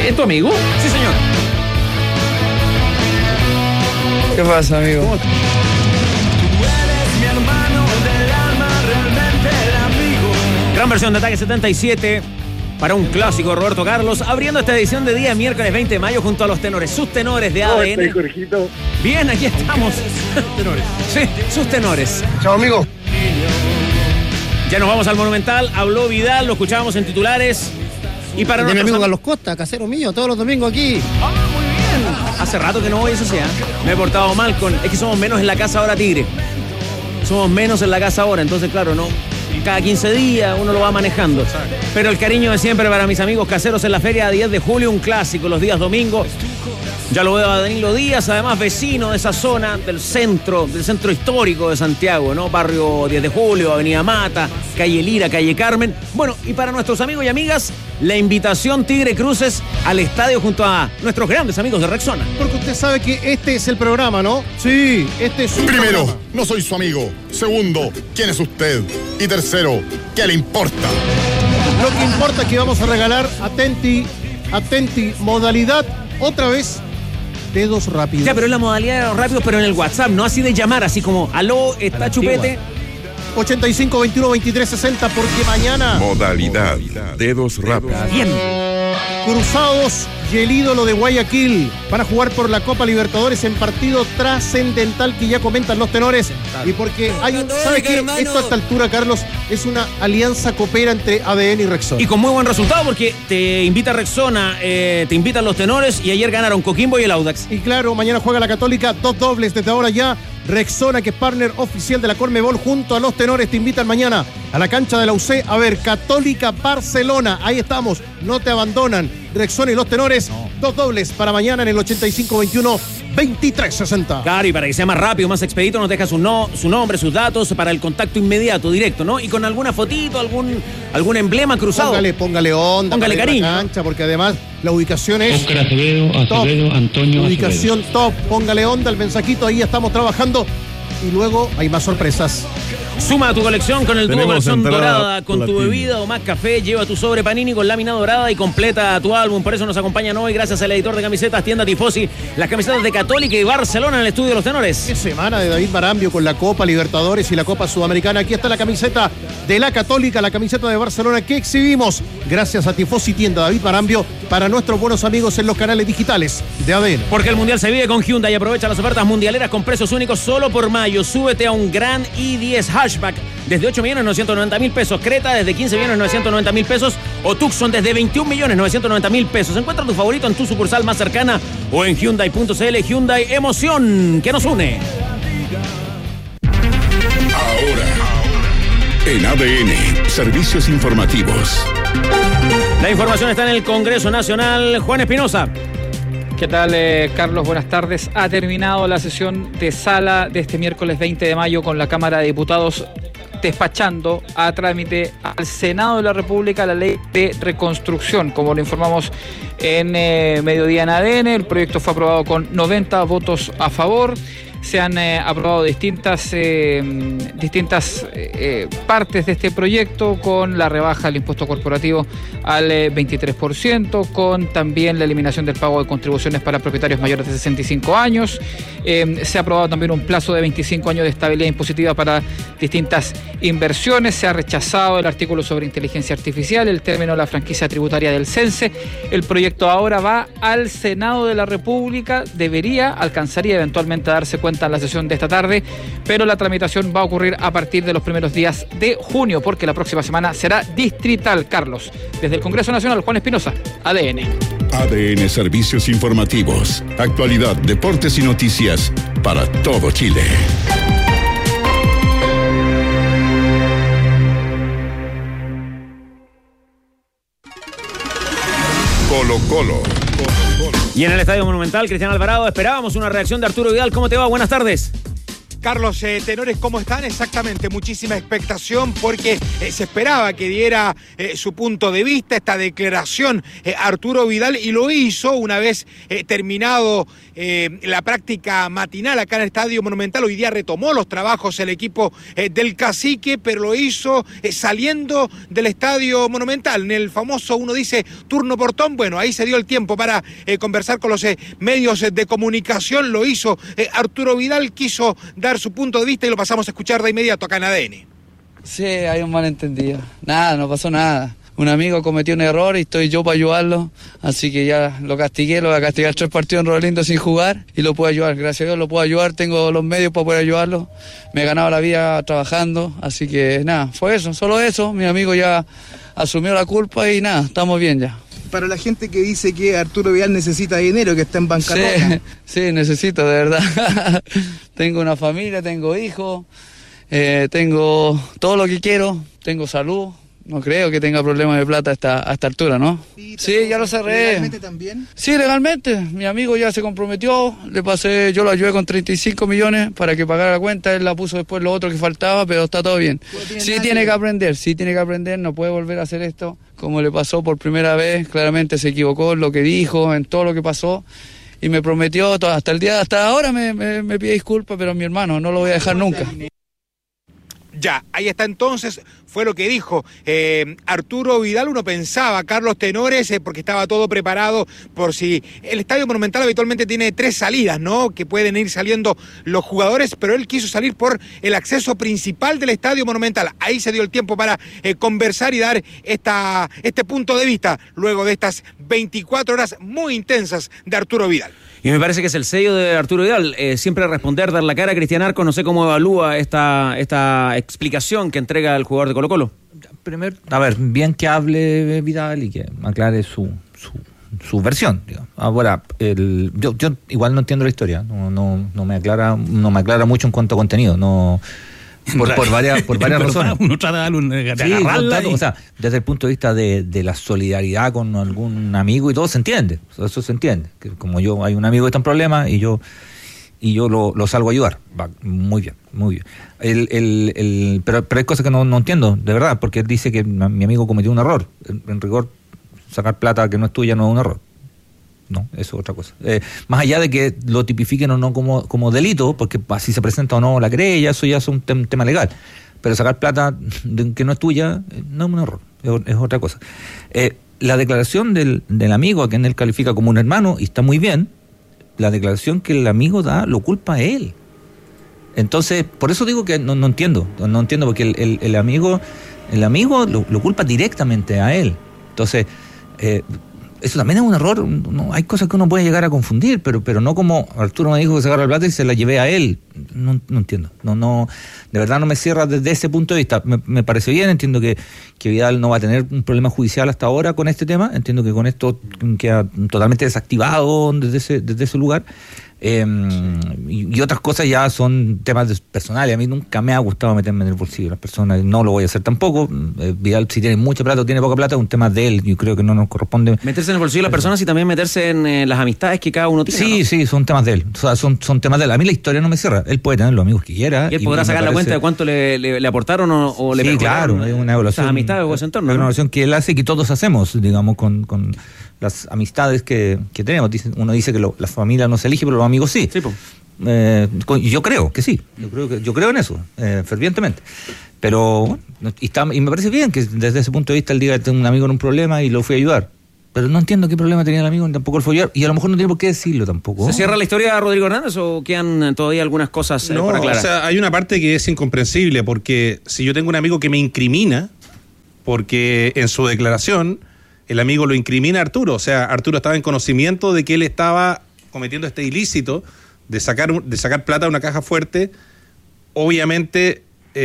¿Es tu amigo? Sí, señor. ¿Qué pasa, amigo? ¿Cómo? Tú eres mi hermano del alma, realmente el amigo. Gran versión de Ataque 77 para un clásico Roberto Carlos, abriendo esta edición de día miércoles 20 de mayo junto a los tenores, sus tenores de ADN. Bien, aquí estamos. Tenores. Sí, sus tenores. Chao, amigo. Ya nos vamos al Monumental, habló Vidal, lo escuchábamos en titulares. Y para De mi nuestros amigo Carlos Costa, casero mío, todos los domingos aquí. Hace rato que no voy, eso sí, ¿eh? Me he portado mal con... Es que somos menos en la casa ahora, Tigre. Somos menos en la casa ahora, entonces claro, no... Cada 15 días uno lo va manejando. Pero el cariño de siempre para mis amigos caseros en la feria 10 de julio, un clásico los días domingos. Ya lo veo a Danilo Díaz, además vecino de esa zona del centro histórico de Santiago, ¿no? Barrio 10 de julio, Avenida Mata, calle Lira, calle Carmen. Bueno, y para nuestros amigos y amigas, la invitación Tigre Cruces al estadio junto a nuestros grandes amigos de Rexona. Porque usted sabe que este es el programa, ¿no? Sí, este es su Primero, programa. no soy su amigo. Segundo, ¿quién es usted? Y tercero, ¿qué le importa? Lo que importa es que vamos a regalar, atenti, modalidad, otra vez, dedos rápidos. Ya, pero es la modalidad de los rápidos, pero en el WhatsApp, no así de llamar, así como, aló, está Chupete. 85 21 23 60, porque mañana Modalidad dedos rápidos. Bien. Cruzados y el ídolo de Guayaquil van a jugar por la Copa Libertadores en partido trascendental que ya comentan los tenores. Y porque hay un... ¿Sabe qué? Esto a esta altura, Carlos, es una alianza copera entre ADN y Rexona. Y con muy buen resultado porque te invita Rexona, te invitan los tenores y ayer ganaron Coquimbo y el Audax. Y claro, mañana juega la Católica, 2 dobles desde ahora ya. Rexona, que es partner oficial de la Conmebol, junto a los tenores, te invitan mañana a la cancha de la UC a ver Católica Barcelona. Ahí estamos, no te abandonan. Rexona y los tenores, 2 dobles para mañana en el 85-21 23-60. Claro, y para que sea más rápido, más expedito, nos deja su nombre, sus datos para el contacto inmediato, directo, ¿no? Y con alguna fotito, algún emblema cruzado. Póngale onda, Póngale cariño, la cancha, porque además la ubicación es Oscar Acevedo, top. Antonio Ubicación top, póngale onda, el mensajito, ahí estamos trabajando. Y luego hay más sorpresas. Suma a tu colección con el dúo Tenemos versión entrada dorada, con tu platina. bebida o más café. Lleva tu sobre Panini con lámina dorada y completa tu álbum. Por eso nos acompañan hoy, gracias al editor de camisetas, Tienda Tifosi, las camisetas de Católica y Barcelona en el estudio de los tenores. Qué semana de David Marambio con la Copa Libertadores y la Copa Sudamericana. Aquí está la camiseta de la Católica, la camiseta de Barcelona que exhibimos gracias a Tifosi Tienda David Marambio para nuestros buenos amigos en los canales digitales de ADN. Porque el Mundial se vive con Hyundai y aprovecha las ofertas mundialeras con precios únicos solo por mayo. Súbete a un Gran i10 Hatchback desde 8.990.000 pesos, Creta desde 15.990.000 pesos o Tucson desde 21.990.000 pesos. Encuentra tu favorito en tu sucursal más cercana o en Hyundai.cl. Hyundai, emoción que nos une. Ahora, en ADN, servicios informativos. La información está en el Congreso Nacional. Juan Espinosa. ¿Qué tal, Carlos? Buenas tardes. Ha terminado la sesión de sala de este miércoles 20 de mayo con la Cámara de Diputados despachando a trámite al Senado de la República la ley de reconstrucción. Como lo informamos en Mediodía en ADN, el proyecto fue aprobado con 90 votos a favor. Se han aprobado distintas partes de este proyecto, con la rebaja del impuesto corporativo al 23%, con también la eliminación del pago de contribuciones para propietarios mayores de 65 años. Se ha aprobado también un plazo de 25 años de estabilidad impositiva para distintas inversiones. Se ha rechazado el artículo sobre inteligencia artificial, el término de la franquicia tributaria del CENSE. El proyecto ahora va al Senado de la República. Alcanzaría eventualmente a darse cuenta en la sesión de esta tarde, pero la tramitación va a ocurrir a partir de los primeros días de junio, porque la próxima semana será distrital. Carlos, desde el Congreso Nacional, Juan Espinosa, ADN. ADN Servicios Informativos. Actualidad, deportes y noticias para todo Chile. Colo-Colo. Y en el Estadio Monumental, Cristian Alvarado, esperábamos una reacción de Arturo Vidal. ¿Cómo te va? Buenas tardes. Carlos, tenores, ¿cómo están? Exactamente, muchísima expectación porque se esperaba que diera su punto de vista, esta declaración Arturo Vidal, y lo hizo una vez terminado la práctica matinal acá en el Estadio Monumental. Hoy día retomó los trabajos el equipo del Cacique, pero lo hizo saliendo del Estadio Monumental, en el famoso, uno dice, turno portón. Bueno, ahí se dio el tiempo para conversar con los medios de comunicación. Lo hizo Arturo Vidal, quiso dar su punto de vista y lo pasamos a escuchar de inmediato acá en ADN. Sí, hay un malentendido. Nada, no pasó nada. Un amigo cometió un error y estoy yo para ayudarlo, así que ya lo castigué, lo voy a castigar 3 partidos en Rolando sin jugar y lo puedo ayudar. Gracias a Dios lo puedo ayudar, tengo los medios para poder ayudarlo. Me he ganado la vida trabajando, así que nada, fue eso, solo eso. Mi amigo ya asumió la culpa y nada, estamos bien ya. Para la gente que dice que Arturo Vidal necesita dinero, que está en bancarrota. Sí, necesito, de verdad. Tengo una familia, tengo hijos, tengo todo lo que quiero, tengo salud. No creo que tenga problemas de plata a esta altura, ¿no? Sí, ya lo cerré. ¿Legalmente también? Sí, legalmente. Mi amigo ya se comprometió, yo lo ayudé con 35 millones para que pagara la cuenta, él la puso después lo otro que faltaba, pero está todo bien. Sí tiene que aprender, no puede volver a hacer esto, como le pasó por primera vez, claramente se equivocó en lo que dijo, en todo lo que pasó, y me prometió, hasta ahora me pide disculpas, pero mi hermano, no lo voy a dejar nunca. Ya, ahí está entonces, fue lo que dijo Arturo Vidal. Uno pensaba, Carlos, tenores, porque estaba todo preparado por si el Estadio Monumental habitualmente tiene 3 salidas, ¿no? Que pueden ir saliendo los jugadores, pero él quiso salir por el acceso principal del Estadio Monumental. Ahí se dio el tiempo para conversar y dar este punto de vista luego de estas 24 horas muy intensas de Arturo Vidal. Y me parece que es el sello de Arturo Vidal, siempre responder, dar la cara. Cristian Arcos, no sé cómo evalúa esta explicación que entrega el jugador de Colo-Colo. Primero, a ver, bien que hable Vidal y que aclare su versión, digamos. Ahora, yo igual no entiendo la historia, no me aclara mucho en cuanto a contenido, no. Por varias razones. Uno trata de agarrarla. O sea, desde el punto de vista de la solidaridad con algún amigo y todo se entiende. Eso se entiende. Que como hay un amigo que está en problemas y yo lo salgo a ayudar. Va, muy bien. Pero hay cosas que no entiendo, de verdad, porque él dice que mi amigo cometió un error. En rigor, sacar plata que no es tuya no es un error. No, eso es otra cosa. Más allá de que lo tipifiquen o no como delito, porque si se presenta o no la querella, eso ya es un tema legal. Pero sacar plata que no es tuya no es un error, es otra cosa. La declaración del amigo, a quien él califica como un hermano, y está muy bien, la declaración que el amigo da lo culpa a él. Entonces, por eso digo que no entiendo, porque el amigo lo culpa directamente a él. Entonces, eso también es un error. No, hay cosas que uno puede llegar a confundir, pero no como Arturo me dijo que sacara la plata y se la llevé a él. No entiendo. No, de verdad no me cierra desde ese punto de vista. Me parece bien, entiendo que Vidal no va a tener un problema judicial hasta ahora con este tema. Entiendo que con esto queda totalmente desactivado desde ese lugar. Y otras cosas ya son temas personales. A mí nunca me ha gustado meterme en el bolsillo de las personas, no lo voy a hacer tampoco. Vidal, si tiene mucha plata o tiene poca plata, es un tema de él. Yo creo que no nos corresponde meterse en el bolsillo de las personas y también meterse en las amistades que cada uno tiene. Sí, son temas de él. O sea, son temas de él. A mí la historia no me cierra. Él puede tener los amigos que quiera. Y él podrá sacar la cuenta de cuánto le aportaron o le perjudicaron. Claro, hay una evaluación. Esas amistades o ese entorno. Una evaluación que él hace y que todos hacemos, digamos, con las amistades que tenemos. Uno dice que la familia no se elige, pero los amigos sí. Sí, pues. Yo creo que sí. Yo creo en eso, fervientemente. Pero bueno, y me parece bien que desde ese punto de vista él diga que tengo un amigo en un problema y lo fui a ayudar. Pero no entiendo qué problema tenía el amigo, ni tampoco lo fue a ayudar. Y a lo mejor no tiene por qué decirlo tampoco. ¿Se cierra la historia de Rodrigo Hernández o quedan todavía algunas cosas por aclarar? O sea, hay una parte que es incomprensible, porque si yo tengo un amigo que me incrimina, porque en su declaración el amigo lo incrimina a Arturo, o sea, Arturo estaba en conocimiento de que él estaba cometiendo este ilícito de sacar plata de una caja fuerte. Obviamente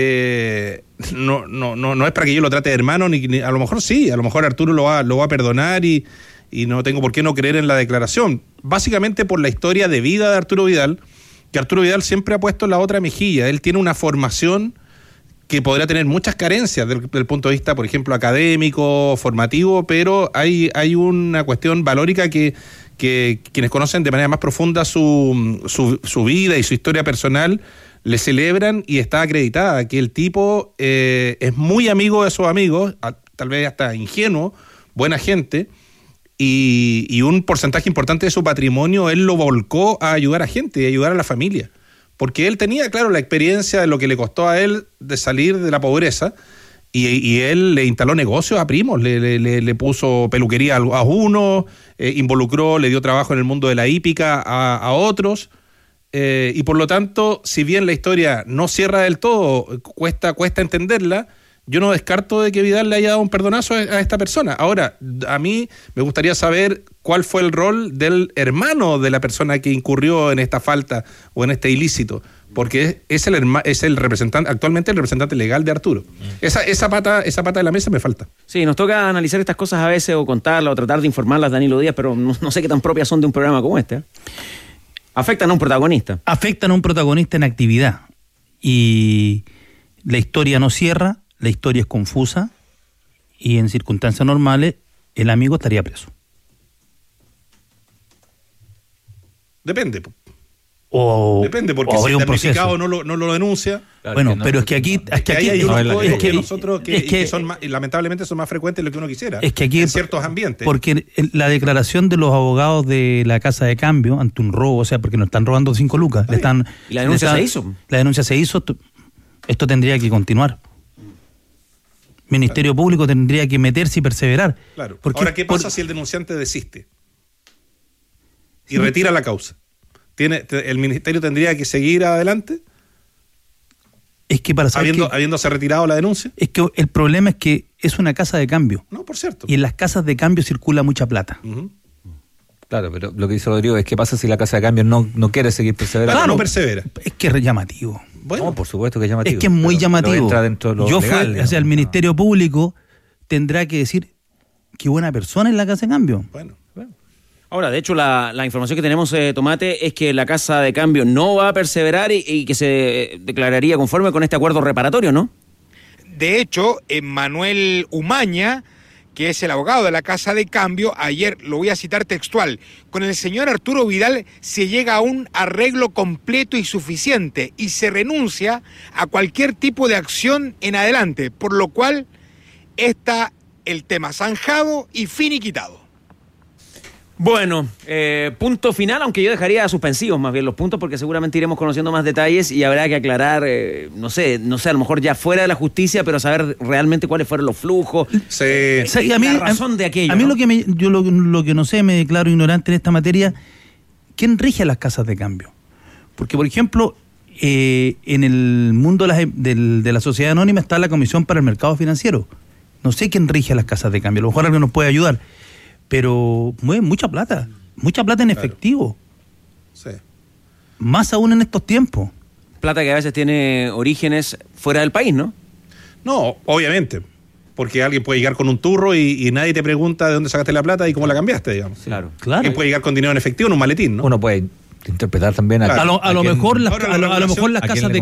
no es para que yo lo trate de hermano, ni a lo mejor sí, a lo mejor Arturo lo va a perdonar y no tengo por qué no creer en la declaración. Básicamente por la historia de vida de Arturo Vidal, que Arturo Vidal siempre ha puesto la otra mejilla. Él tiene una formación que podrá tener muchas carencias del punto de vista, por ejemplo, académico, formativo, pero hay una cuestión valórica que quienes conocen de manera más profunda su vida y su historia personal le celebran y está acreditada que el tipo es muy amigo de sus amigos, tal vez hasta ingenuo, buena gente, y un porcentaje importante de su patrimonio él lo volcó a ayudar a gente y ayudar a la familia. Porque él tenía, claro, la experiencia de lo que le costó a él de salir de la pobreza, y él le instaló negocios a primos, le puso peluquería a uno, involucró, le dio trabajo en el mundo de la hípica a otros, y por lo tanto, si bien la historia no cierra del todo, cuesta entenderla, yo no descarto de que Vidal le haya dado un perdonazo a esta persona. Ahora, a mí me gustaría saber cuál fue el rol del hermano de la persona que incurrió en esta falta o en este ilícito, porque es el representante, actualmente el representante legal de Arturo. Esa pata de la mesa me falta. Sí, nos toca analizar estas cosas a veces o contarlas o tratar de informarlas, Danilo Díaz, pero no sé qué tan propias son de un programa como este. Afectan a un protagonista. Afectan a un protagonista en actividad. Y la historia no cierra, la historia es confusa, y en circunstancias normales el amigo estaría preso. Depende. Depende, porque si el damnificado no lo denuncia. Claro, bueno, pero es que aquí hay unos códigos que nosotros que son más, lamentablemente son más frecuentes de lo que uno quisiera. Es que aquí, en ciertos ambientes. Porque la declaración de los abogados de la Casa de Cambio ante un robo, o sea, porque nos están robando 5 lucas. ¿Y la denuncia se hizo? La denuncia se hizo. Esto tendría que continuar. Ministerio Público tendría que meterse y perseverar. Claro. Ahora, ¿qué pasa si el denunciante desiste y retira la causa? ¿El ministerio tendría que seguir adelante? Es que para saber habiéndose retirado la denuncia. Es que el problema es que es una casa de cambio. No, por cierto. Y en las casas de cambio circula mucha plata. Uh-huh. Claro, pero lo que dice Rodrigo es: ¿qué pasa si la casa de cambio no quiere seguir perseverando? Claro, no persevera. Es que es llamativo. Bueno, no, por supuesto que es llamativo. Es que es muy llamativo. Entra dentro de lo legal, o sea, el Ministerio Público tendrá que decir qué buena persona es la casa de cambio. Bueno. Ahora, de hecho, la información que tenemos, Tomate, es que la Casa de Cambio no va a perseverar y que se declararía conforme con este acuerdo reparatorio, ¿no? De hecho, Manuel Umaña, que es el abogado de la Casa de Cambio, ayer, lo voy a citar textual, con el señor Arturo Vidal se llega a un arreglo completo y suficiente y se renuncia a cualquier tipo de acción en adelante, por lo cual está el tema zanjado y finiquitado. Bueno, punto final, aunque yo dejaría suspensivos más bien los puntos, porque seguramente iremos conociendo más detalles y habrá que aclarar, no sé, a lo mejor ya fuera de la justicia, pero saber realmente cuáles fueron los flujos, la razón de aquello. A mí, ¿no? lo que no sé, me declaro ignorante en esta materia. ¿Quién rige las casas de cambio? Porque, por ejemplo, en el mundo de la sociedad anónima está la Comisión para el Mercado Financiero. No sé quién rige las casas de cambio, a lo mejor alguien nos puede ayudar. Pero mueven mucha plata en efectivo. Sí. Más aún en estos tiempos. Plata que a veces tiene orígenes fuera del país, ¿no? No, obviamente. Porque alguien puede llegar con un turro y nadie te pregunta de dónde sacaste la plata y cómo la cambiaste, digamos. Claro. Alguien puede llegar con dinero en efectivo en un maletín, ¿no? Uno puede interpretar también a lo mejor las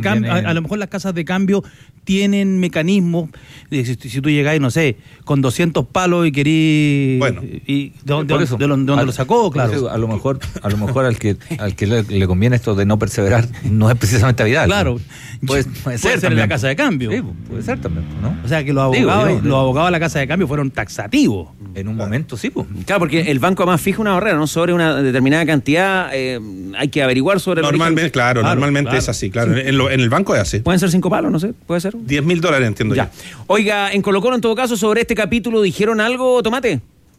casas de cambio tienen mecanismos. Si tú llegás, no sé, con 200 palos y querís, bueno, y ¿de dónde lo sacó? Claro. A lo mejor al que le conviene esto de no perseverar no es precisamente a Vidal. Claro. Puede ser en la casa de cambio. Sí, puede ser también, ¿no? O sea que los abogados de la casa de cambio fueron taxativos. En un momento, sí, pues. Claro, porque el banco además fija una barrera, ¿no? Sobre una determinada cantidad, hay que averiguar sobre el origen. Normalmente es así, claro. Sí. En el banco es así. Pueden ser 5 palos, no sé, puede ser. $10,000, entiendo ya. Oiga, en Colo-Colo, en todo caso, sobre este capítulo, ¿dijeron algo, Tomate?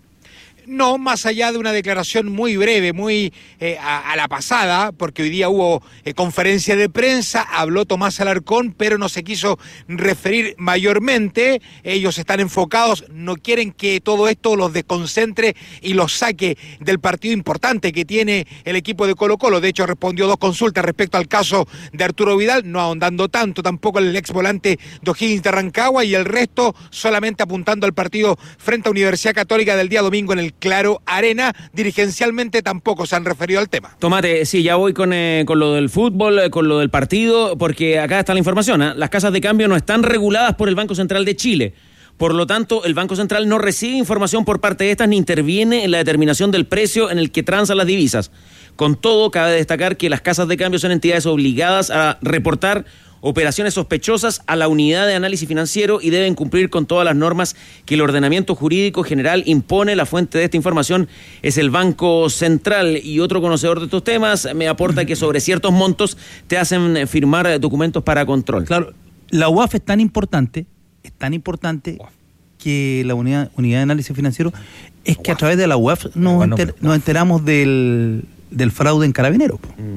No, más allá de una declaración muy breve, muy a la pasada, porque hoy día hubo conferencia de prensa, habló Tomás Alarcón, pero no se quiso referir mayormente. Ellos están enfocados, no quieren que todo esto los desconcentre y los saque del partido importante que tiene el equipo de Colo-Colo. De hecho, respondió 2 consultas respecto al caso de Arturo Vidal, no ahondando tanto tampoco el ex volante de O'Higgins de Rancagua, y el resto solamente apuntando al partido frente a Universidad Católica del día domingo en el Claro Arena. Dirigencialmente tampoco se han referido al tema. Tomate, sí, ya voy con lo del fútbol, con lo del partido, porque acá está la información, ¿eh? Las casas de cambio no están reguladas por el Banco Central de Chile. Por lo tanto, el Banco Central no recibe información por parte de estas ni interviene en la determinación del precio en el que transan las divisas. Con todo, cabe destacar que las casas de cambio son entidades obligadas a reportar operaciones sospechosas a la unidad de análisis financiero y deben cumplir con todas las normas que el ordenamiento jurídico general impone. La fuente de esta información es el Banco Central, y otro conocedor de estos temas me aporta que sobre ciertos montos te hacen firmar documentos para control. Claro, la UAF es tan importante que la unidad de análisis financiero es que a través de la UAF nos enteramos del fraude en Carabineros.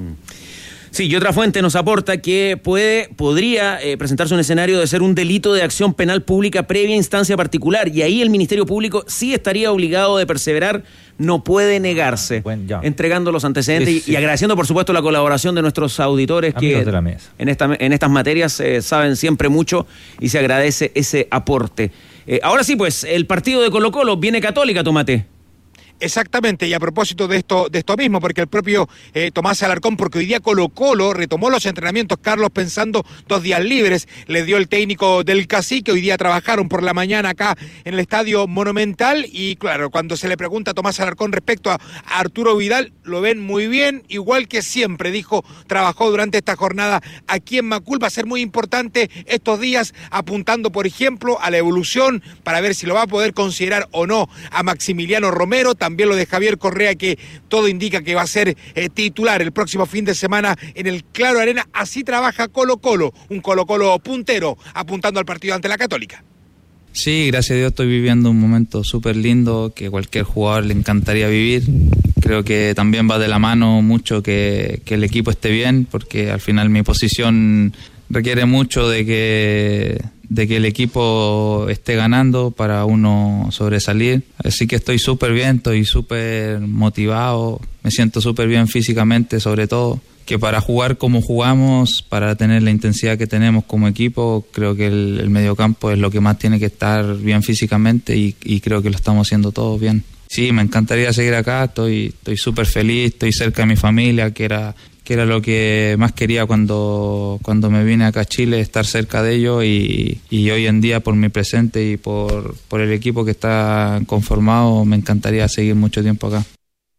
Sí, y otra fuente nos aporta que podría presentarse un escenario de ser un delito de acción penal pública previa instancia particular, y ahí el Ministerio Público sí estaría obligado de perseverar, no puede negarse, entregando los antecedentes y agradeciendo por supuesto la colaboración de nuestros auditores que de la mesa. en estas materias saben siempre mucho y se agradece ese aporte. Ahora sí, pues, el partido de Colo-Colo, viene Católica, Tomate. Exactamente, y a propósito de esto mismo, porque el propio Tomás Alarcón, porque hoy día Colo-Colo retomó los entrenamientos, Carlos, pensando 2 días libres, le dio el técnico del Cacique, hoy día trabajaron por la mañana acá en el Estadio Monumental, y claro, cuando se le pregunta a Tomás Alarcón respecto a Arturo Vidal, lo ven muy bien, igual que siempre, dijo, trabajó durante esta jornada aquí en Macul, va a ser muy importante estos días, apuntando, por ejemplo, a la evolución, para ver si lo va a poder considerar o no a Maximiliano Romero, también lo de Javier Correa, que todo indica que va a ser titular el próximo fin de semana en el Claro Arena. Así trabaja Colo-Colo, un Colo-Colo puntero, apuntando al partido ante la Católica. Sí, gracias a Dios estoy viviendo un momento súper lindo que cualquier jugador le encantaría vivir. Creo que también va de la mano mucho que el equipo esté bien, porque al final mi posición requiere mucho de que el equipo esté ganando para uno sobresalir. Así que estoy súper bien, estoy súper motivado, me siento súper bien físicamente, sobre todo, que para jugar como jugamos, para tener la intensidad que tenemos como equipo, creo que el mediocampo es lo que más tiene que estar bien físicamente, y creo que lo estamos haciendo todos bien. Sí, me encantaría seguir acá, estoy súper feliz, estoy cerca de mi familia, que era lo que más quería cuando me vine acá a Chile, estar cerca de ellos, y hoy en día por mi presente y por el equipo que está conformado, me encantaría seguir mucho tiempo acá.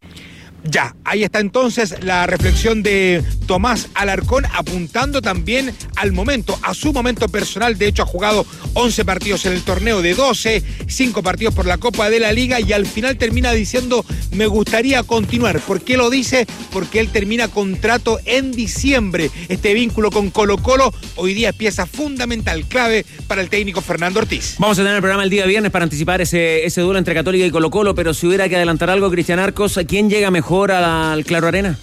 Ya, ahí está entonces la reflexión de Tomás Alarcón, apuntando también al momento, a su momento personal. De hecho, ha jugado 11 partidos en el torneo de 12, 5 partidos por la Copa de la Liga, y al final termina diciendo, me gustaría continuar. ¿Por qué lo dice? Porque él termina contrato en diciembre. Este vínculo con Colo-Colo hoy día es pieza fundamental, clave para el técnico Fernando Ortiz. Vamos a tener el programa el día viernes para anticipar ese duelo entre Católica y Colo-Colo, pero si hubiera que adelantar algo, Cristian Arcos, ¿quién llega mejor al Claro Arena?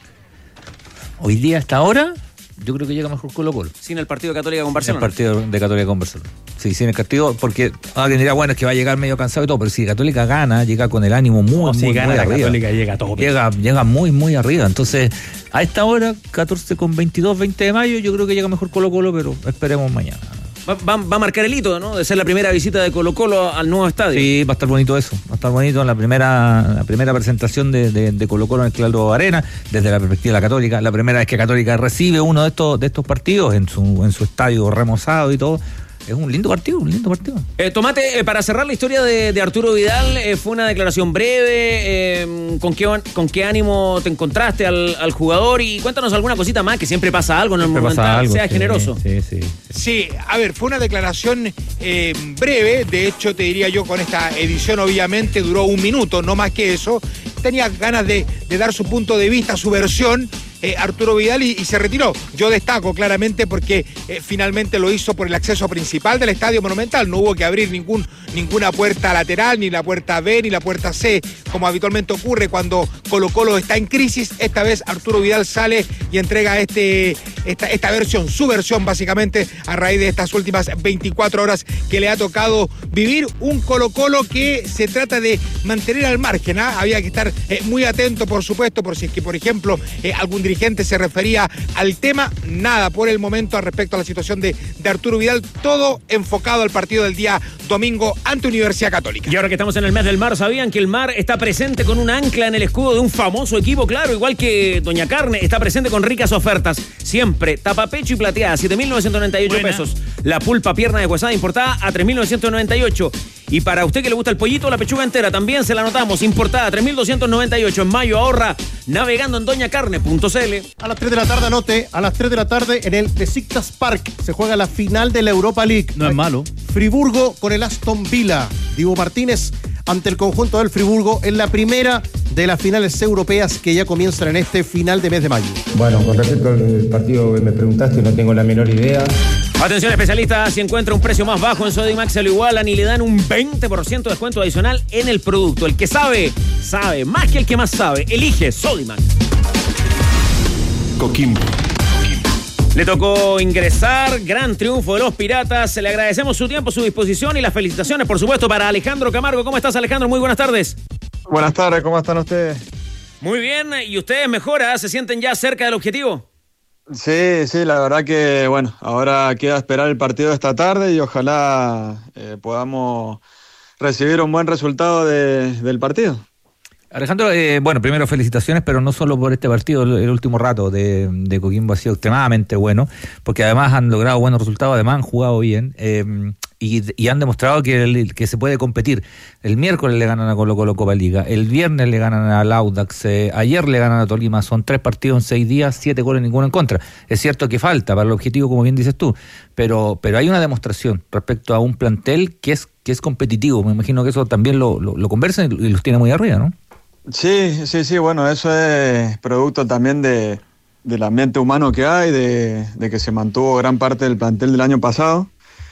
Hoy día, hasta ahora, yo creo que llega mejor Colo-Colo. Sin el partido de Católica con Barcelona. El partido de Católica con Barcelona. Sí, sin el partido, porque alguien dirá, bueno, es que va a llegar medio cansado y todo, pero si Católica gana, llega con el ánimo muy gana la arriba. Católica, llega todo. Llega muy arriba. Entonces, a esta hora, 14:22, 20 de mayo, yo creo que llega mejor Colo-Colo, pero esperemos mañana. Va a marcar el hito, ¿no? De ser la primera visita de Colo-Colo al nuevo estadio. Sí, va a estar bonito eso. Va a estar bonito en la primera presentación de Colo-Colo en el Claro Arena, desde la perspectiva de la Católica. La primera vez que Católica recibe uno de estos partidos en su estadio remozado y todo. Es un lindo partido. Tomate, para cerrar la historia de Arturo Vidal, fue una declaración breve. ¿Con qué ánimo te encontraste al jugador? Y cuéntanos alguna cosita más, que siempre pasa algo en el Monumental, sea generoso. Sí, a ver, fue una declaración breve. De hecho, te diría yo, con esta edición obviamente duró 1 minuto, no más que eso. Tenía ganas de dar su punto de vista, su versión. Arturo Vidal y se retiró. Yo destaco claramente porque finalmente lo hizo por el acceso principal del Estadio Monumental. No hubo que abrir ninguna puerta lateral, ni la puerta B, ni la puerta C, como habitualmente ocurre cuando Colo-Colo está en crisis. Esta vez Arturo Vidal sale y entrega esta versión, su versión básicamente, a raíz de estas últimas 24 horas que le ha tocado vivir. Un Colo-Colo que se trata de mantener al margen, ¿ah? Había que estar muy atento, por supuesto, por si es que, por ejemplo, algún dirigente se refería al tema. Nada por el momento al respecto a la situación de Arturo Vidal, todo enfocado al partido del día domingo ante Universidad Católica. Y ahora que estamos en el mes del mar, ¿sabían que el mar está presente con un ancla en el escudo de un famoso equipo? Claro, igual que Doña Carne, está presente con ricas ofertas. Siempre, tapapecho y plateada, 7.998 pesos. La pulpa pierna de huesada importada a 3.998. Y para usted que le gusta el pollito, la pechuga entera también se la anotamos, importada 3.298 en mayo. Ahorra navegando en doñacarne.cl. A las 3 de la tarde, anote, a las 3 de la tarde en el Besiktas Park se juega la final de la Europa League. No es malo. Friburgo con el Aston Villa. Dibu Martínez ante el conjunto del Friburgo en la primera de las finales europeas que ya comienzan en este final de mes de mayo. Bueno, con respecto al partido que me preguntaste, no tengo la menor idea. Atención especialistas, si encuentra un precio más bajo en Sodimac se lo igualan y le dan un 20% de descuento adicional en el producto. El que sabe, sabe más que el que más sabe. Elige Sodimac. Coquimbo. Le tocó ingresar, gran triunfo de los Piratas. Le agradecemos su tiempo, su disposición y las felicitaciones, por supuesto, para Alejandro Camargo. ¿Cómo estás, Alejandro? Muy buenas tardes. Buenas tardes, ¿cómo están ustedes? Muy bien, ¿y ustedes mejora? ¿Se sienten ya cerca del objetivo? Sí, la verdad que, bueno, ahora queda esperar el partido de esta tarde y ojalá podamos recibir un buen resultado del partido. Alejandro, bueno, primero felicitaciones, pero no solo por este partido, el último rato de Coquimbo ha sido extremadamente bueno, porque además han logrado buenos resultados, además han jugado bien y han demostrado que se puede competir. El miércoles le ganan a Colo-Colo Copa Liga, el viernes le ganan al Audax, ayer le ganan a Tolima, son 3 partidos en 6 días, 7 goles, ninguno en contra. Es cierto que falta para el objetivo, como bien dices tú, pero hay una demostración respecto a un plantel que es competitivo. Me imagino que eso también lo conversan y los tiene muy arriba, ¿no? Sí, bueno, eso es producto también del ambiente humano que hay, de que se mantuvo gran parte del plantel del año pasado.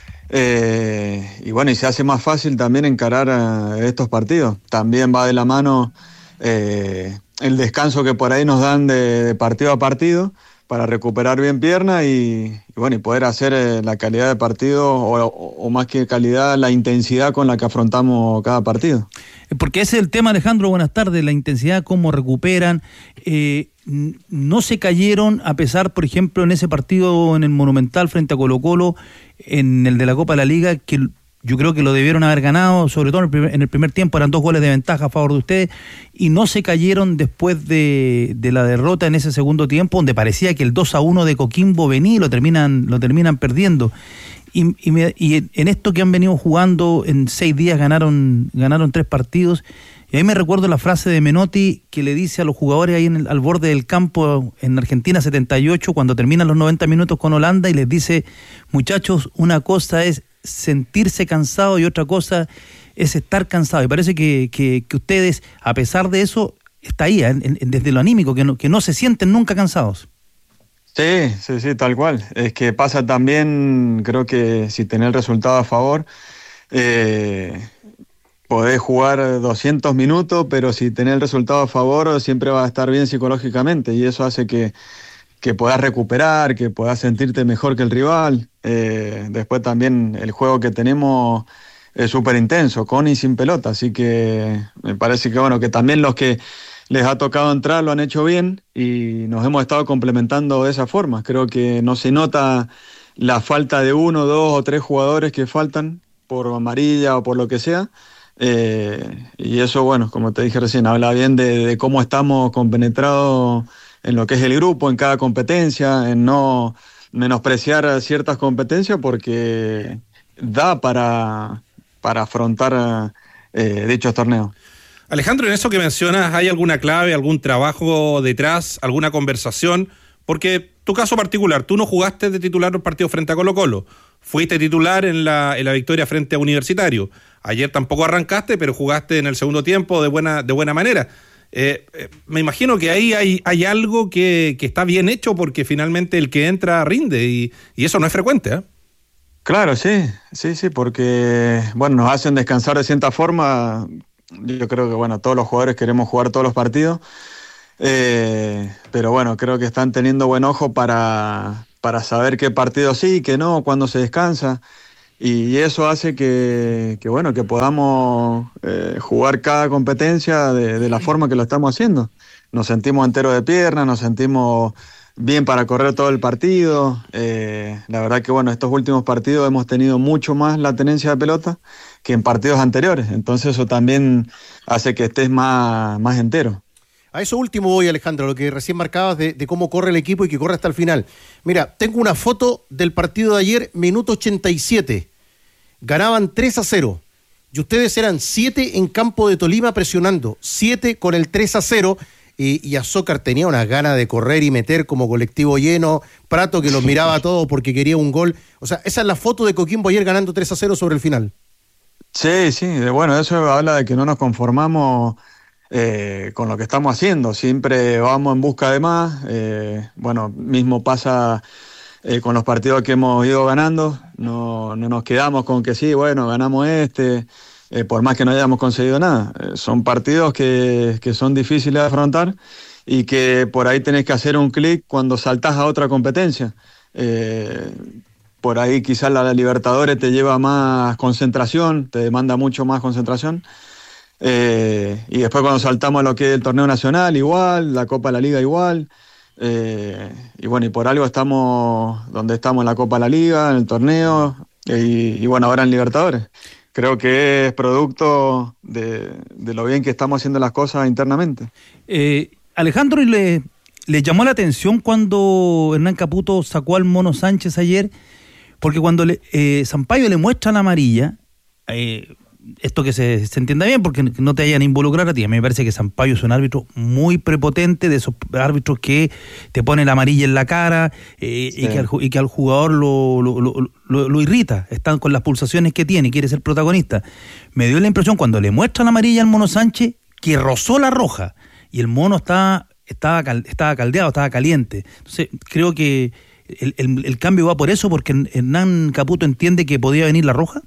Y bueno, y se hace más fácil también encarar estos partidos. También va de la mano el descanso que por ahí nos dan de partido a partido para recuperar bien pierna y bueno, y poder hacer la calidad de partido o más que calidad, la intensidad con la que afrontamos cada partido. Porque ese es el tema, Alejandro, buenas tardes, la intensidad, cómo recuperan, no se cayeron a pesar, por ejemplo, en ese partido en el Monumental frente a Colo-Colo, en el de la Copa de la Liga, que yo creo que lo debieron haber ganado, sobre todo en el primer tiempo, eran 2 goles de ventaja a favor de ustedes, y no se cayeron después de la derrota en ese segundo tiempo, donde parecía que el 2-1 de Coquimbo venía y lo terminan perdiendo. Y en esto que han venido jugando, en 6 días ganaron 3 partidos, y ahí me recuerdo la frase de Menotti que le dice a los jugadores ahí al borde del campo en Argentina 78, cuando terminan los 90 minutos con Holanda, y les dice: muchachos, una cosa es sentirse cansado y otra cosa es estar cansado. Y parece que ustedes, a pesar de eso, está ahí, desde lo anímico, que no se sienten nunca cansados. Sí, tal cual. Es que pasa también, creo que si tenés el resultado a favor, podés jugar 200 minutos, pero si tenés el resultado a favor, siempre vas a estar bien psicológicamente, y eso hace que puedas recuperar, que puedas sentirte mejor que el rival. Después también el juego que tenemos es súper intenso, con y sin pelota, así que me parece que bueno, que también los que les ha tocado entrar lo han hecho bien y nos hemos estado complementando de esa forma. Creo que no se nota la falta de 1, 2 o 3 jugadores que faltan por amarilla o por lo que sea. Y eso, bueno, como te dije recién, habla bien de cómo estamos compenetrados en lo que es el grupo, en cada competencia, en no menospreciar ciertas competencias porque da para afrontar dichos torneos. Alejandro, en eso que mencionas, ¿hay alguna clave, algún trabajo detrás, alguna conversación? Porque tu caso particular, tú no jugaste de titular el partido frente a Colo-Colo, fuiste titular en la victoria frente a Universitario. Ayer tampoco arrancaste, pero jugaste en el segundo tiempo de buena manera. Me imagino que ahí hay algo que está bien hecho porque finalmente el que entra rinde y eso no es frecuente, ¿eh? Claro, sí, porque bueno, nos hacen descansar de cierta forma. Yo creo que bueno, todos los jugadores queremos jugar todos los partidos, pero bueno, creo que están teniendo buen ojo para saber qué partido sí, qué no, cuándo se descansa, y eso hace que bueno, que podamos jugar cada competencia de la forma que lo estamos haciendo. Nos sentimos enteros de pierna, nos sentimos bien para correr todo el partido. La verdad que bueno, estos últimos partidos hemos tenido mucho más la tenencia de pelota que en partidos anteriores, entonces eso también hace que estés más entero. A eso último voy, Alejandro, lo que recién marcabas de cómo corre el equipo y que corre hasta el final. Mira, tengo una foto del partido de ayer, minuto 87. Ganaban 3-0. y ustedes eran 7 en campo de Tolima presionando, 7 con el 3-0, y Azócar tenía unas ganas de correr y meter como colectivo lleno, Prato que los miraba a todos porque quería un gol. O sea, esa es la foto de Coquimbo ayer ganando 3-0 sobre el final. Sí, bueno, eso habla de que no nos conformamos con lo que estamos haciendo, siempre vamos en busca de más. Bueno, mismo pasa con los partidos que hemos ido ganando, no nos quedamos con que sí, bueno, ganamos por más que no hayamos conseguido nada. Son partidos que son difíciles de afrontar y que por ahí tenés que hacer un clic cuando saltás a otra competencia. Por ahí quizás la Libertadores te lleva más concentración, te demanda mucho más concentración. Y después cuando saltamos a lo que es el torneo nacional, igual, la Copa de la Liga igual. Y bueno, y por algo estamos donde estamos en la Copa de la Liga, en el torneo, y bueno, ahora en Libertadores. Creo que es producto de lo bien que estamos haciendo las cosas internamente. Alejandro, ¿le llamó la atención cuando Hernán Caputo sacó al Mono Sánchez ayer? Porque cuando Sampaio le muestra la amarilla, esto que se entienda bien, porque no te vayan a involucrar a ti, a mí me parece que Sampaio es un árbitro muy prepotente, de esos árbitros que te ponen la amarilla en la cara, sí. y que al jugador lo irrita, están con las pulsaciones que tiene, quiere ser protagonista. Me dio la impresión cuando le muestra la amarilla al Mono Sánchez que rozó la roja y el Mono estaba caldeado, estaba caliente. Entonces creo que el cambio va por eso, porque Hernán Caputo entiende que podía venir la roja.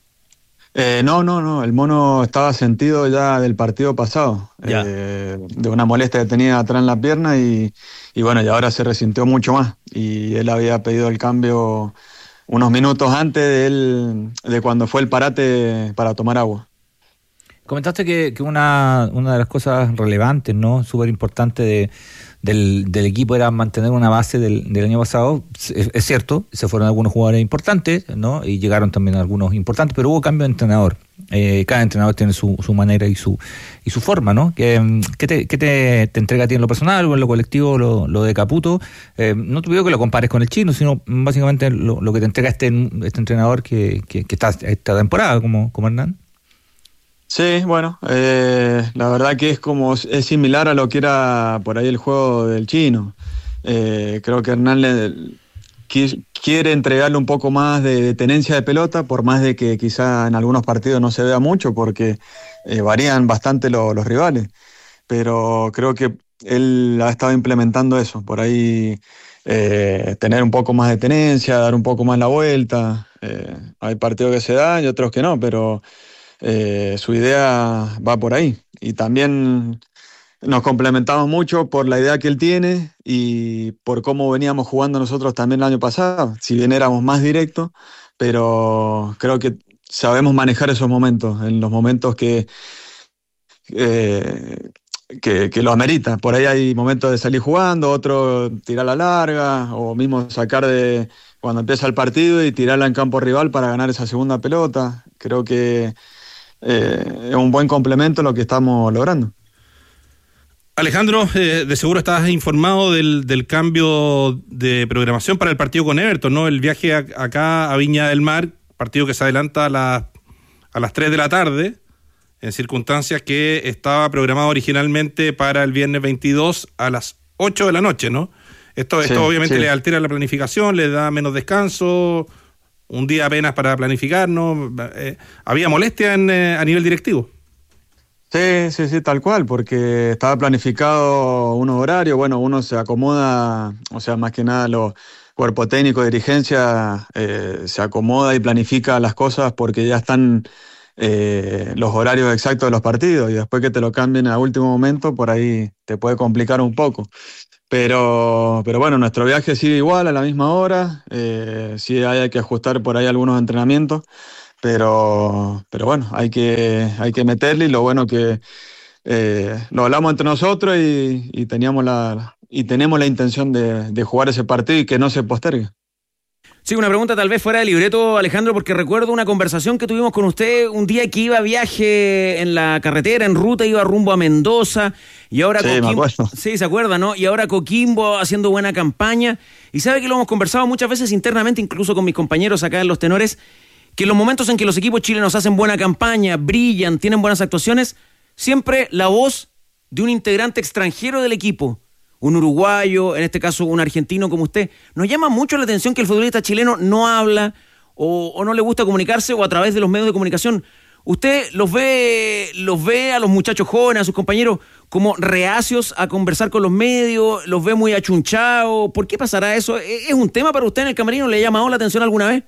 No, el Mono estaba sentido ya del partido pasado, de una molestia que tenía atrás en la pierna y bueno, y ahora se resintió mucho más, y él había pedido el cambio unos minutos antes de cuando fue el parate para tomar agua. Comentaste que una de las cosas relevantes, ¿no?, súper importante del equipo era mantener una base del año pasado. Es cierto, se fueron algunos jugadores importantes, ¿no?, y llegaron también algunos importantes, pero hubo cambio de entrenador. Cada entrenador tiene su manera y su forma, ¿no? ¿Qué te entrega a ti en lo personal o en lo colectivo lo de Caputo? No te pido que lo compares con el chino, sino básicamente lo que te entrega este entrenador que está esta temporada como Hernán. Sí, bueno, la verdad que es similar a lo que era por ahí el juego del chino. Creo que Hernán quiere entregarle un poco más de tenencia de pelota, por más de que quizá en algunos partidos no se vea mucho, porque varían bastante los rivales. Pero creo que él ha estado implementando eso, por ahí tener un poco más de tenencia, dar un poco más la vuelta. Hay partidos que se dan y otros que no, pero su idea va por ahí, y también nos complementamos mucho por la idea que él tiene y por cómo veníamos jugando nosotros también el año pasado, si bien éramos más directos, pero creo que sabemos manejar esos momentos, en los momentos que lo amerita. Por ahí hay momentos de salir jugando, otro tirar la larga, o mismo sacar de cuando empieza el partido y tirarla en campo rival para ganar esa segunda pelota. Creo que es un buen complemento lo que estamos logrando. Alejandro, de seguro estás informado del cambio de programación para el partido con Everton, ¿no? El viaje acá a Viña del Mar, partido que se adelanta a las 3 de la tarde, en circunstancias que estaba programado originalmente para el viernes 22 a las 8 de la noche, ¿no? Esto obviamente le altera la planificación, le da menos descanso, un día apenas para planificar, ¿no? ¿Había molestia a nivel directivo? Sí, tal cual, porque estaba planificado unos horarios, bueno, uno se acomoda, o sea, más que nada los cuerpos técnicos de dirigencia se acomoda y planifica las cosas porque ya están los horarios exactos de los partidos, y después que te lo cambien a último momento, por ahí te puede complicar un poco. Pero bueno, nuestro viaje sigue igual a la misma hora, sí hay que ajustar por ahí algunos entrenamientos, pero bueno, hay que meterle, y lo bueno que lo hablamos entre nosotros y tenemos la intención de jugar ese partido y que no se postergue. Sí, una pregunta tal vez fuera de libreto, Alejandro, porque recuerdo una conversación que tuvimos con usted un día que iba a viaje en la carretera, en ruta, iba rumbo a Mendoza, y ahora Coquimbo, sí, se acuerda, ¿no? Y ahora Coquimbo haciendo buena campaña, y sabe que lo hemos conversado muchas veces internamente, incluso con mis compañeros acá en Los Tenores, que en los momentos en que los equipos chilenos hacen buena campaña, brillan, tienen buenas actuaciones, siempre la voz de un integrante extranjero del equipo, un uruguayo, en este caso un argentino como usted, nos llama mucho la atención que el futbolista chileno no habla o no le gusta comunicarse o a través de los medios de comunicación. ¿Usted los ve a los muchachos jóvenes, a sus compañeros, como reacios a conversar con los medios? ¿Los ve muy achunchados? ¿Por qué pasará eso? ¿Es un tema para usted en el camerino? ¿Le ha llamado la atención alguna vez?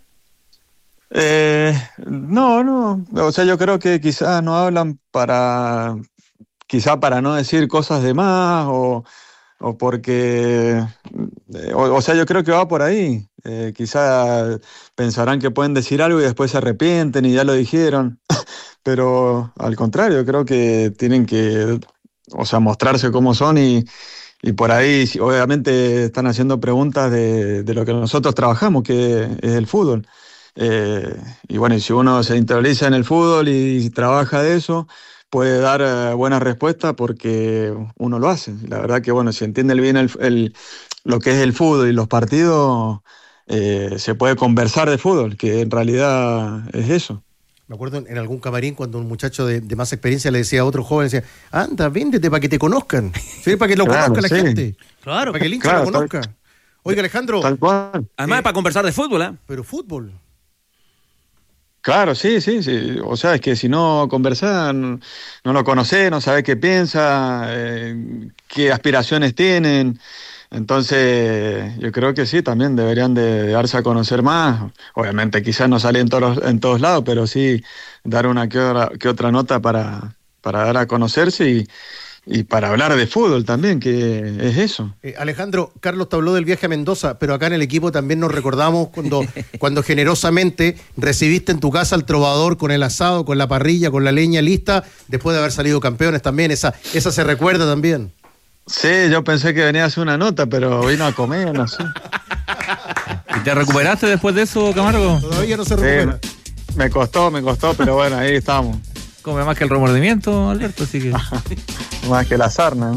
No. O sea, yo creo que quizás no hablan para no decir cosas de más o porque... O sea, yo creo que va por ahí. Quizás pensarán que pueden decir algo y después se arrepienten y ya lo dijeron. Pero al contrario, creo que tienen que, o sea, mostrarse como son y por ahí obviamente están haciendo preguntas de lo que nosotros trabajamos, que es el fútbol. Y bueno, y si uno se interioriza en el fútbol y trabaja de eso, puede dar buenas respuestas porque uno lo hace. La verdad que bueno, si entiende bien lo que es el fútbol y los partidos, se puede conversar de fútbol, que en realidad es eso. Me acuerdo en algún camarín cuando un muchacho de más experiencia le decía a otro joven, decía, anda, véndete para que te conozcan, ¿sí? Para que lo conozca la gente, claro, para que el hincha lo conozca. Oiga, Alejandro, tal cual. Además es para conversar de fútbol, ¿eh? Pero fútbol. Claro, sí. O sea, es que si no conversás, no lo conocés, no sabés qué piensa, qué aspiraciones tienen. Entonces, yo creo que sí, también deberían de darse a conocer más. Obviamente, quizás no sale en todos lados, pero sí dar una que otra nota para dar a conocerse y para hablar de fútbol también, que es eso. Alejandro, Carlos te habló del viaje a Mendoza, pero acá en el equipo también nos recordamos cuando generosamente recibiste en tu casa al trovador con el asado, con la parrilla, con la leña lista, después de haber salido campeones también. Esa se recuerda también. Sí, yo pensé que venía a hacer una nota, pero vino a comer, no sé. ¿Y te recuperaste después de eso, Camargo? Todavía no se recupera. Sí, me costó, pero bueno, ahí estamos. Come más que el remordimiento, Alberto, así que... Más que la sarna.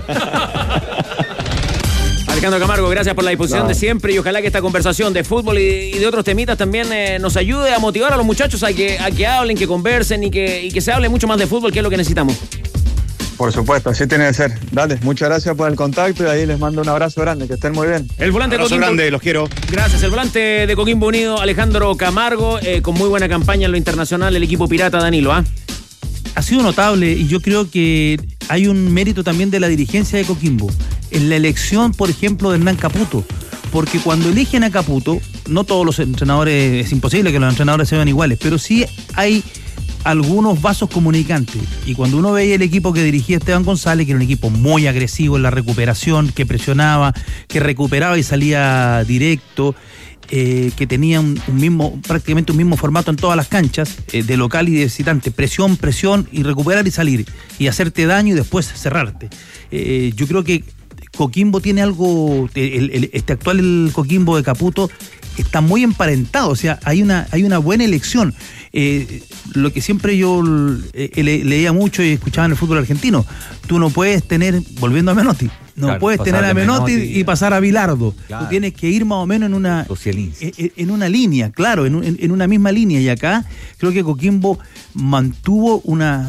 Alejandro Camargo, gracias por la disposición de siempre y ojalá que esta conversación de fútbol y de otros temitas también nos ayude a motivar a los muchachos a que hablen, que conversen y que se hable mucho más de fútbol, que es lo que necesitamos. Por supuesto, así tiene que ser. Dale, muchas gracias por el contacto y ahí les mando un abrazo grande, que estén muy bien. El volante de Coquimbo grande, los quiero. Gracias, el volante de Coquimbo Unido, Alejandro Camargo, con muy buena campaña en lo internacional, el equipo pirata, Danilo, ¿ah? Ha sido notable y yo creo que hay un mérito también de la dirigencia de Coquimbo en la elección, por ejemplo, de Hernán Caputo, porque cuando eligen a Caputo, no todos los entrenadores, es imposible que los entrenadores sean iguales, pero sí hay algunos vasos comunicantes, y cuando uno veía el equipo que dirigía Esteban González, que era un equipo muy agresivo en la recuperación, que presionaba, que recuperaba y salía directo, que tenía prácticamente un mismo formato en todas las canchas, de local y de visitante, presión y recuperar y salir, y hacerte daño y después cerrarte. Yo creo que Coquimbo tiene algo, este actual Coquimbo de Caputo está muy emparentado, o sea, hay una buena elección. Lo que siempre yo leía mucho y escuchaba en el fútbol argentino, tú no puedes tener, volviendo a Menotti, puedes tener a Menotti y pasar a Bilardo. Claro. Tú tienes que ir más o menos en una línea, claro, en una misma línea. Y acá creo que Coquimbo mantuvo una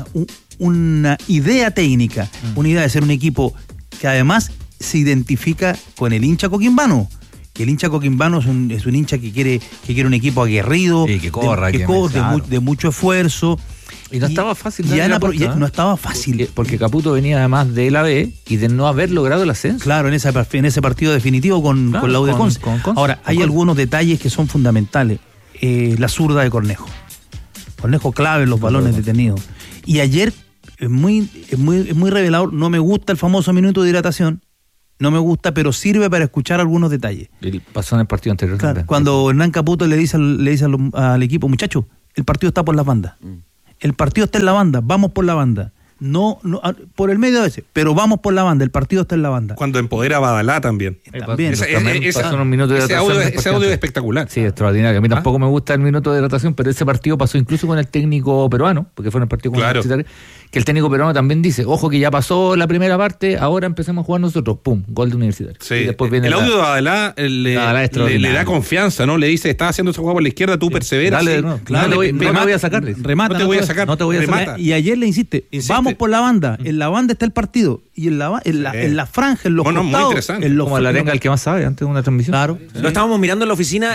idea técnica, una idea de ser un equipo que además se identifica con el hincha coquimbano. Que el hincha coquimbano es un hincha que quiere un equipo aguerrido, que corra, de mucho esfuerzo. Y no estaba fácil. No estaba fácil. Porque Caputo venía además de la B y de no haber logrado el ascenso. Claro, en ese partido definitivo con la U de Conce. Ahora, hay algunos detalles que son fundamentales. La zurda de Cornejo. Cornejo clave en los balones detenidos. Y ayer es muy revelador. No me gusta el famoso minuto de hidratación. No me gusta, pero sirve para escuchar algunos detalles. Pasó en el partido anterior. Claro, cuando Hernán Caputo le dice al equipo, muchachos, el partido está por las bandas. El partido está en la banda, vamos por la banda. No, por el medio a veces, pero vamos por la banda, el partido está en la banda. Cuando empodera a Badalá también. También. Pasan unos minutos de ese audio es espectacular. Sí, extraordinario. A mí tampoco me gusta el minuto de hidratación, pero ese partido pasó incluso con el técnico peruano, porque fue en el partido con Universitario, que el técnico peruano también dice, ojo que ya pasó la primera parte, ahora empecemos a jugar nosotros, pum, gol de Universitario. Sí. Y después viene el audio de Badalá le da confianza, ¿no? Le dice, estás haciendo ese juego por la izquierda, tú perseveras. Dale, no te voy a sacar. Remata, no te voy a sacar. No te voy a sacar. Y ayer le insiste, vamos por la banda, en la banda está el partido, y en la franja, en los costados, muy interesante. en los como la arenga el que más sabe antes de una transmisión. Claro. Lo estábamos mirando en la oficina